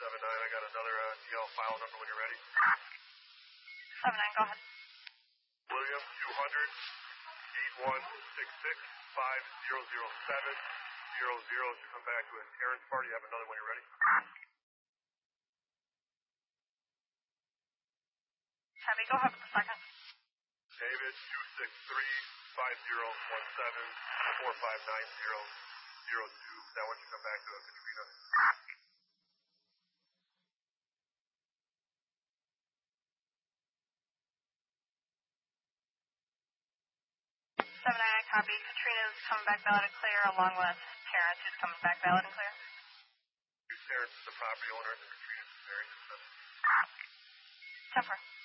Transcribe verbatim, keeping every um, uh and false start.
seven nine, I got another uh, D L file number when you're ready. seven nine, go ahead. William, two hundred, eight one six six, five zero zero seven zero zero. Should come back to an Aaron's party. You have another when you're ready. Heavy, go ahead with the second. David, two six three, five zero one seven, four five nine zero zero two. That one should come back to a Katrina. seven nine, copy. Katrina's coming back valid and clear, along with Terrence, who's coming back valid and clear. Terrence is the property owner, and Katrina is married. ten four.